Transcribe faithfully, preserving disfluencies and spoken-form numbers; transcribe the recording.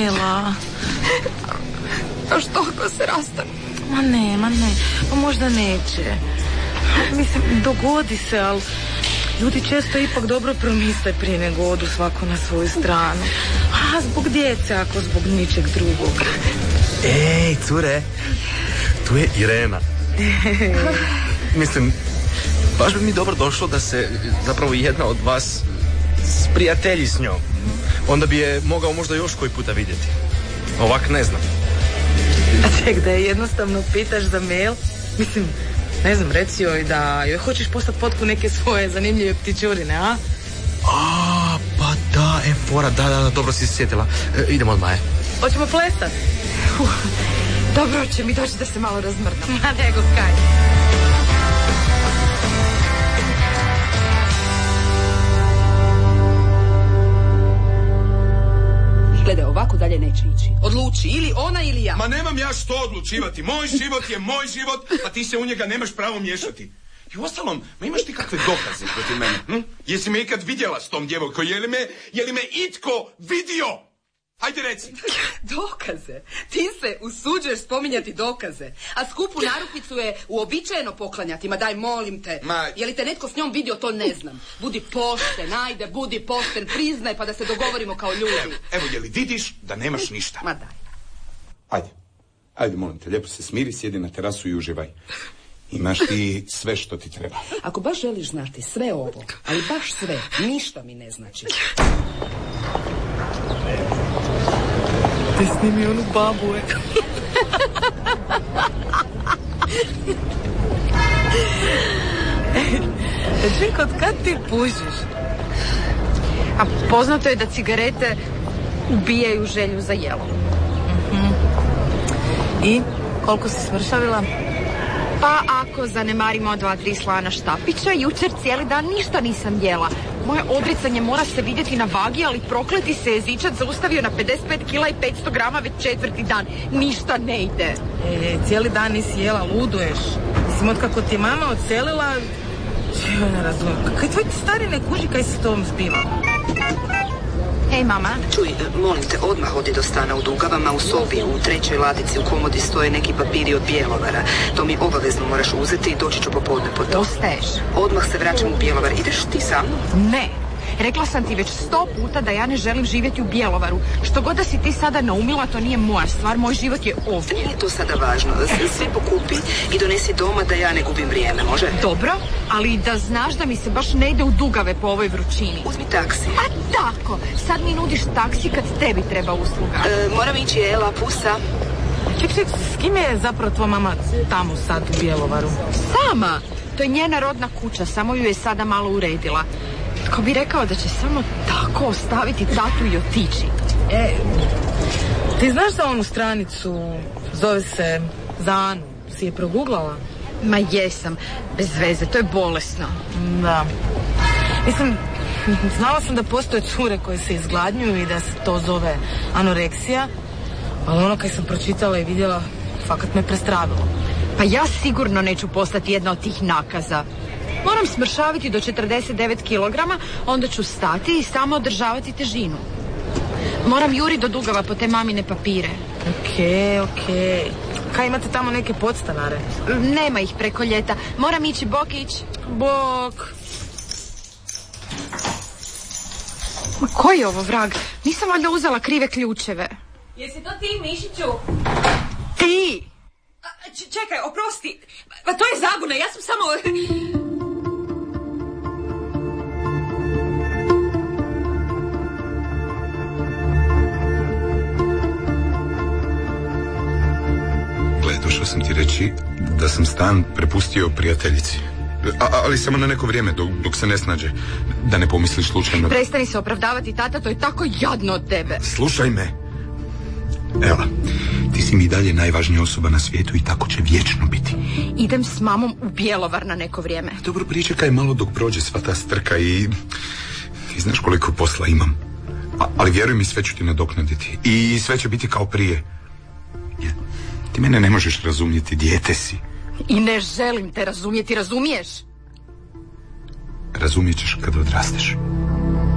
Mela. A što ako se rastanu? Ma ne, ma ne. Pa možda neće. Mislim, dogodi se, ali ljudi često ipak dobro promisle prije nego odu svako na svoju stranu. A zbog djece, ako zbog ničeg drugog. Ej, cure, tu je Irena. Mislim, baš bi mi dobro došlo da se zapravo jedna od vas sprijatelji s njom. Onda bi je mogao možda još koji puta vidjeti. Ovak ne znam. A ček, da je jednostavno pitaš za mail? Mislim, ne znam, reci joj da joj hoćeš postati potku neke svoje zanimljive ptičurine, a? A, pa da, e, fora, da, da, da, dobro si se sjetila. E, idemo odmah, je. Hoćemo plesat? Uh, dobro će mi doći da se malo razmrdam. Ma nego kaj. Gledaj, ovako dalje neće ići. Odluči, ili ona ili ja. Ma nemam ja što odlučivati. Moj život je moj život, a ti se u njega nemaš pravo miješati. I uostalom, ma imaš ti kakve dokaze protiv mene? Hm? Jesi me ikad vidjela s tom djevojkom? Je li me, je li me itko vidio? Hajde reci. Dokaze? Ti se usuđuješ spominjati dokaze. A skupu narukvicu je uobičajeno poklanjati. Ma daj, molim te. Ma... Je li te netko s njom vidio, to ne znam. Budi pošten, ajde, budi pošten, priznaj pa da se dogovorimo kao ljudi. Evo, evo je li vidiš da nemaš ništa? Ma daj. Ajde, ajde, molim te, lijepo se smiri, sjedi na terasu i uživaj. Imaš ti sve što ti treba. Ako baš želiš znati sve ovo, ali baš sve, ništa mi ne znači. Te snimi onu babu, e. Ček, od kad ti pušiš? A poznato je da cigarete ubijaju želju za jelom. Mm-hmm. I koliko si smršavila? Pa ako zanemarimo dva, tri slana štapića, jučer cijeli dan ništa nisam jela. Moje odricanje mora se vidjeti na vagi, ali prokleti se jezičac zaustavio na pedeset pet kila i petsto grama već četvrti dan. Ništa ne ide. E, cijeli dan nisi jela, luduješ. Mislim, od kako ti mama odselila, čeo ne razumijem. Kaj tvoj stari ne kuži kaj se tom zbiva? Hej, mama. Čuj, molim te, odmah odi do stana u Dugavama, u sobi, u trećoj ladici, u komodi stoje neki papiri od Bjelovara. To mi obavezno moraš uzeti i doći ću popodne po to. Ostaješ. Odmah se vraćam u Bjelovar. Ideš ti sa mnom? Ne. Rekla sam ti već sto puta da ja ne želim živjeti u Bjelovaru. Što god da si ti sada naumila, to nije moja stvar. Moj život je ovdje. Nije to sada važno. Sve pokupi i donesi doma da ja ne gubim vrijeme, može? Dobro, ali da znaš da mi se baš ne ide u Dugave po ovoj vrućini. Uzmi taksi. A tako, sad mi nudiš taksi kad tebi treba usluga. E, moram ići, Ela, pusa. Ček, ček, s kim je zapravo tvoja mama tamo sad u Bjelovaru? Sama. To je njena rodna kuća, samo ju je sada malo uredila. Tko bi rekao da će samo tako ostaviti tatu i otići? E, ti znaš za onu stranicu, zove se Zanu, si je proguglala? Ma jesam, bez veze, to je bolesno. Da. Mislim, znala sam da postoje cure koje se izgladnjuju i da se to zove anoreksija, ali ono kad sam pročitala i vidjela, fakat me prestravilo. Pa ja sigurno neću postati jedna od tih nakaza. Moram smršaviti do četrdeset devet kilograma, onda ću stati i samo održavati težinu. Moram juri do Dugava po te mamine papire. Okej, okay, okej. Okay. Kaj imate tamo neke podstanare? Nema ih preko ljeta. Moram ići, Bokić. Bok. Ma koji je ovo vrag? Nisam valjda uzela krive ključeve. Jesi to ti, Mišiću? Ti! A, č- čekaj, oprosti. Pa to je zabuna, ja sam samo... Došao sam ti reći da sam stan prepustio prijateljici. A, ali samo na neko vrijeme, dok, dok se ne snađe. Da ne pomisliš slučajno... Prestani se opravdavati, tata, to je tako jadno od tebe. Slušaj me. Ela, ti si mi dalje najvažnija osoba na svijetu i tako će vječno biti. Idem s mamom u Bjelovar na neko vrijeme. Dobro, pričekaj malo dok prođe sva ta strka i... Ti znaš koliko posla imam. A, ali vjeruj mi, sve ću ti nadoknaditi. I sve će biti kao prije. Jer ti mene ne možeš razumjeti, dijete si. I ne želim te razumjeti, razumiješ? Razumjet ćeš kad odrasteš.